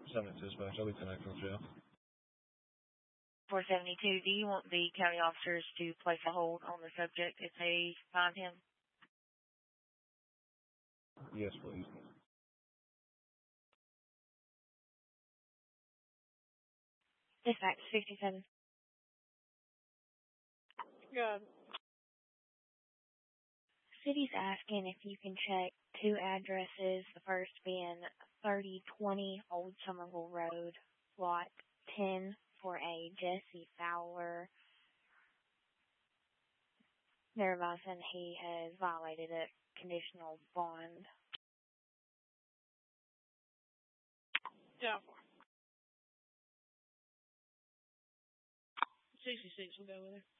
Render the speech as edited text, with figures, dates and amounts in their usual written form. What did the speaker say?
Subject to dispatch. I'll be 10 from jail. 472, do you want the county officers to place a hold on the subject if they find him? Yes, please. Dispatch 67. Good. City's asking if you can check two addresses, the first being 3020 Old Somerville Road, Lot 10, for a Jesse Fowler. They're advising he has violated a conditional bond. Yeah. 66 will go with her.